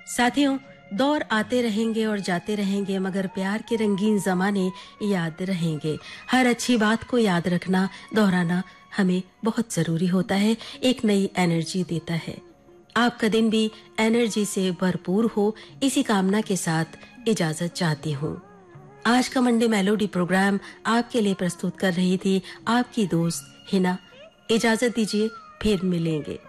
साथियों, दौर आते रहेंगे और जाते रहेंगे, मगर प्यार के रंगीन ज़माने याद रहेंगे। हर अच्छी बात को याद रखना, दोहराना हमें बहुत ज़रूरी होता है, एक नई एनर्जी देता है। आपका दिन भी एनर्जी से भरपूर हो, इसी कामना के साथ इजाज़त चाहती हूँ। आज का मंडे मेलोडी प्रोग्राम आपके लिए प्रस्तुत कर रही थी आपकी दोस्त हिना। इजाज़त दीजिए, फिर मिलेंगे।